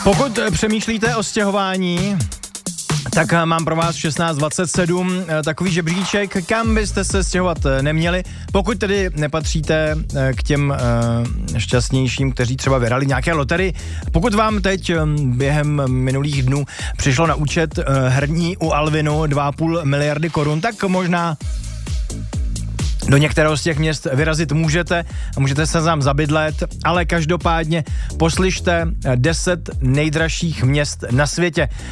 Pokud přemýšlíte o stěhování, tak mám pro vás 1627 takový žebříček, kam byste se stěhovat neměli, pokud tedy nepatříte k těm šťastnějším, kteří třeba vyhrali nějaké loterii. Pokud vám teď během minulých dnů přišlo na účet herní u Alvinu 2,5 miliardy korun, tak možná do některého z těch měst vyrazit můžete a můžete se tam zabydlet, ale každopádně poslyšte 10 nejdražších měst na světě.